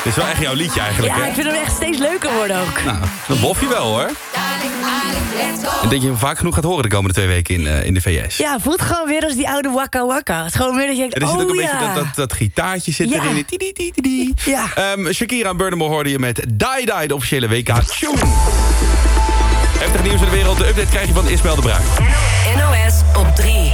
Dit is wel echt jouw liedje eigenlijk, Ja, hè? ik vind hem echt steeds leuker worden ook. Nou, dat bof je wel, hoor. En denk je hem vaak genoeg gaat horen de komende 2 weken in de VS? Ja, voelt gewoon weer als die oude Waka Waka. Het is gewoon weer dat je denkt, Er zit ook een ja. beetje dat gitaartje zit Ja. erin. Tidie. Ja. Shakira en Burna Boy hoorde je met Die, de officiële WK-tune. Heftig nieuws in de wereld. De update krijg je van Ismael de Bruin. NOS op 3.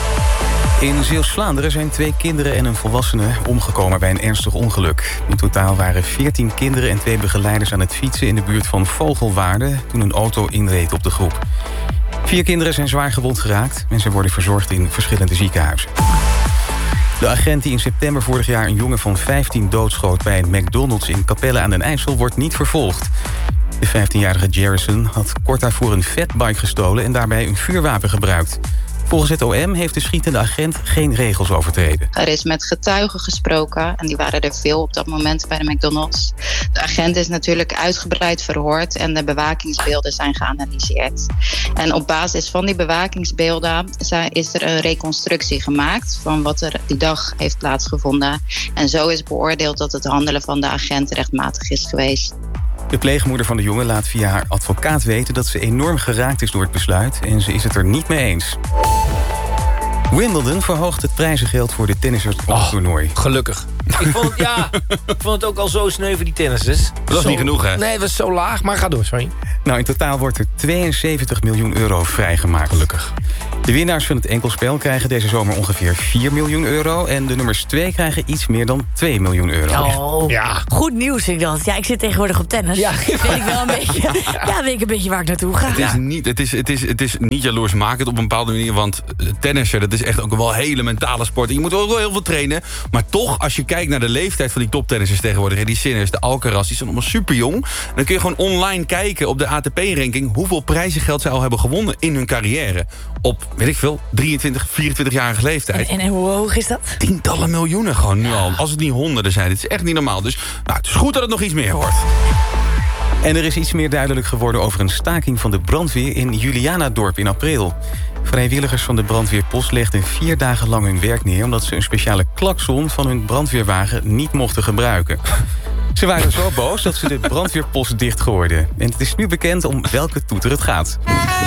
In Zeeuws-Vlaanderen zijn 2 kinderen en een volwassene omgekomen bij een ernstig ongeluk. In totaal waren 14 kinderen en 2 begeleiders aan het fietsen in de buurt van Vogelwaarde toen een auto inreed op de groep. 4 kinderen zijn zwaar gewond geraakt en ze worden verzorgd in verschillende ziekenhuizen. De agent die in september vorig jaar een jongen van 15 doodschoot bij een McDonald's in Capelle aan den IJssel wordt niet vervolgd. De 15-jarige Jerrison had kort daarvoor een fatbike gestolen en daarbij een vuurwapen gebruikt. Volgens het OM heeft de schietende agent geen regels overtreden. Er is met getuigen gesproken en die waren er veel op dat moment bij de McDonald's. De agent is natuurlijk uitgebreid verhoord en de bewakingsbeelden zijn geanalyseerd. En op basis van die bewakingsbeelden is er een reconstructie gemaakt van wat er die dag heeft plaatsgevonden. En zo is beoordeeld dat het handelen van de agent rechtmatig is geweest. De pleegmoeder van de jongen laat via haar advocaat weten dat ze enorm geraakt is door het besluit en ze is het er niet mee eens. Wimbledon verhoogt het prijzengeld voor de tennissers op het toernooi. Gelukkig. Ik vond het ook al zo sneu voor die tennissers. Dat is niet genoeg, hè? Nee, het was zo laag, maar ga door, sorry. Nou, in totaal wordt er 72 miljoen euro vrijgemaakt. Gelukkig. De winnaars van het enkelspel krijgen deze zomer ongeveer 4 miljoen euro... en de nummers 2 krijgen iets meer dan 2 miljoen euro. Oh, Ja. goed nieuws vind ik dat. Ja, ik zit tegenwoordig op tennis. Ja. Weet ik wel een beetje. Ja, weet ik een beetje waar ik naartoe ga. Het is niet jaloersmakend op een bepaalde manier... want tennissen, dat is echt ook wel een hele mentale sport. En je moet ook wel heel veel trainen. Maar toch, als je kijkt naar de leeftijd van die toptennissers tegenwoordig... die Sinners, de Alcaraz, die zijn allemaal super jong... dan kun je gewoon online kijken op de ATP-ranking... hoeveel prijzengeld zij al hebben gewonnen in hun carrière. Op, weet ik veel, 23, 24-jarige leeftijd. En hoe hoog is dat? Tientallen miljoenen gewoon nu al. Als het niet honderden zijn. Het is echt niet normaal. Dus nou, het is goed dat het nog iets meer wordt. En er is iets meer duidelijk geworden over een staking van de brandweer... in Julianadorp in april. Vrijwilligers van de brandweerpost legden 4 dagen lang hun werk neer... omdat ze een speciale klakson van hun brandweerwagen niet mochten gebruiken. Ze waren zo boos dat ze de brandweerpost dichtgooiden. En het is nu bekend om welke toeter het gaat.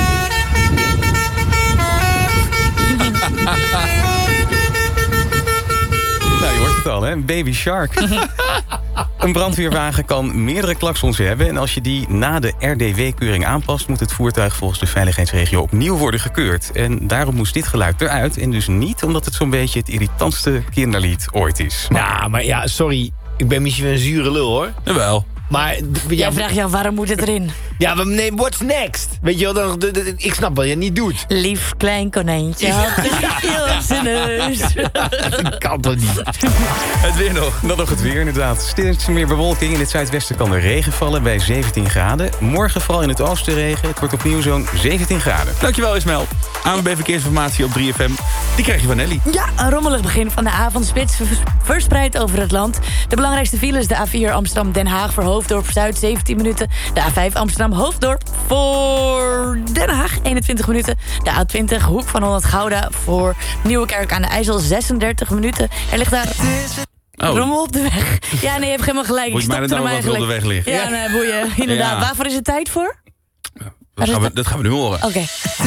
Nou, je hoort het al, hè? Een baby shark. Een brandweerwagen kan meerdere klaksons hebben... en als je die na de RDW-keuring aanpast... moet het voertuig volgens de veiligheidsregio opnieuw worden gekeurd. En daarom moest dit geluid eruit. En dus niet omdat het zo'n beetje het irritantste kinderlied ooit is. Ja, maar ja, sorry. Ik ben misschien een zure lul, hoor. Jawel. Maar Jij vraagt je af, waarom moet het erin? ja, maar nee, what's next? Weet je wel, ik snap wat je niet doet. Lief klein konijntje had een stiefje op zijn neus. Dat kan toch niet? Het weer nog. Dan nog het weer inderdaad. Steeds meer bewolking. In het zuidwesten kan er regen vallen bij 17 graden. Morgen vooral in het oosten regen. Het wordt opnieuw zo'n 17 graden. Dankjewel Ismael. ANWB Verkeersinformatie op 3FM. Die krijg je van Nelly. Ja, een rommelig begin van de avondspits verspreid over het land. De belangrijkste file is de A4 Amsterdam-Den Haag voor Hoofddorp-Zuid 17 minuten. De A5 Amsterdam-Hoofddorp voor Den Haag 21 minuten. De A20 Hoek van Holland-Gouda voor Nieuwekerk aan de IJssel 36 minuten. Er ligt daar rommel op de weg. Ja, nee, je hebt helemaal gelijk. Volgens mij dat nou wel veel op de weg ligt. Ja, nee, boeien. Inderdaad. Ja. Waarvoor is het tijd voor? Dat gaan we nu horen. Oké.